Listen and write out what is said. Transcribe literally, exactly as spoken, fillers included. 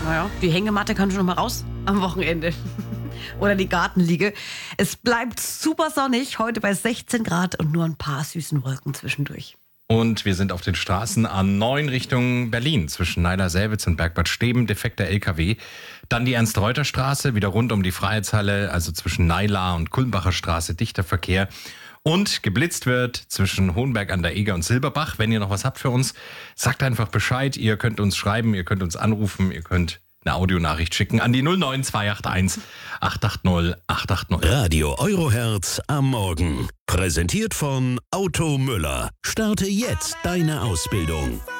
Naja, die Hängematte kann schon noch mal raus am Wochenende. Oder die Gartenliege. Es bleibt super sonnig, heute bei sechzehn Grad und nur ein paar süßen Wolken zwischendurch. Und wir sind auf den Straßen A neun Richtung Berlin, zwischen Neider-Selwitz und Bergbad Steben, defekter L K W. Dann die Ernst-Reuter-Straße, wieder rund um die Freiheitshalle, also zwischen Neilar und Kulmbacher Straße, dichter Verkehr. Und geblitzt wird zwischen Hohenberg an der Eger und Silberbach. Wenn ihr noch was habt für uns, sagt einfach Bescheid. Ihr könnt uns schreiben, ihr könnt uns anrufen, ihr könnt eine Audionachricht schicken an die null neun zwei acht eins acht acht null acht acht null. Radio Eurohertz am Morgen. Präsentiert von Auto Müller. Starte jetzt deine Ausbildung.